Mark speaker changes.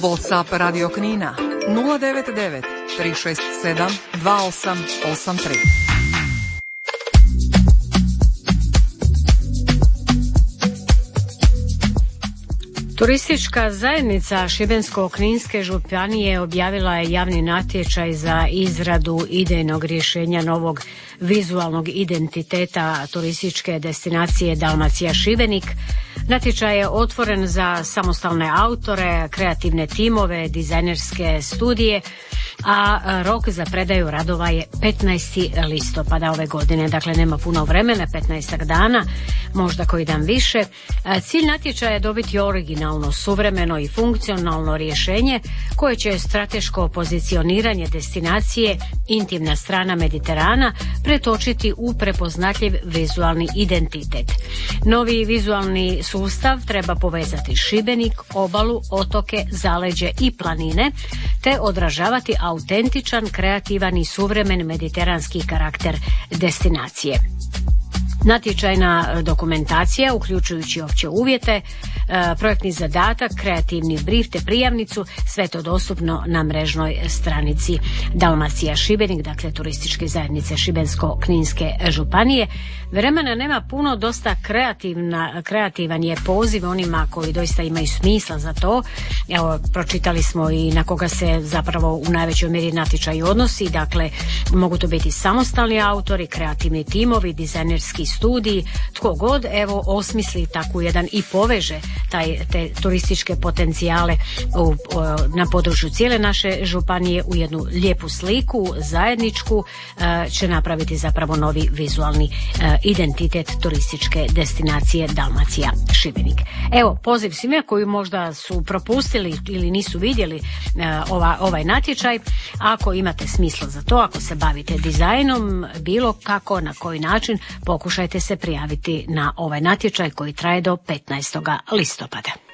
Speaker 1: WhatsApp Radio Knina 099 367 2883.
Speaker 2: Turistička zajednica Šibensko-kninske županije objavila je javni natječaj za izradu idejnog rješenja novog vizualnog identiteta turističke destinacije Dalmacija Šibenik. Natječaj je otvoren za samostalne autore, kreativne timove, dizajnerske studije, a rok za predaju radova je 15. listopada ove godine. Dakle, nema puno vremena, 15 dana, možda koji dan više. Cilj natječaja je dobiti originalno, suvremeno i funkcionalno rješenje koje će strateško pozicioniranje destinacije, intimna strana Mediterana, pretočiti u prepoznatljiv vizualni identitet. Novi vizualni sustav treba povezati Šibenik, obalu, otoke, zaleđe i planine, te odražavati autentičan, kreativan i suvremen mediteranski karakter destinacije. Natječajna dokumentacija, uključujući opće uvjete, projektni zadatak, kreativni brief te prijavnicu, sve to dostupno na mrežnoj stranici Dalmacija Šibenik, dakle turističke zajednice Šibensko-kninske županije. Vremena nema puno, dosta kreativan je poziv onima koji doista imaju smisla za to. Evo, pročitali smo i na koga se zapravo u najvećoj mjeri natječaj odnosi, dakle mogu to biti samostalni autori, kreativni timovi, dizajnerski studiji, tko god evo osmisli takvu jedan i poveže te turističke potencijale na području cijele naše županije u jednu lijepu sliku, zajedničku, će napraviti zapravo novi vizualni identitet turističke destinacije Dalmacija Šibenik. Evo, poziv svima koji možda su propustili ili nisu vidjeli ovaj natječaj, ako imate smisla za to, ako se bavite dizajnom, bilo kako, na koji način, pokušajte se prijaviti na ovaj natječaj koji traje do 15. listopada.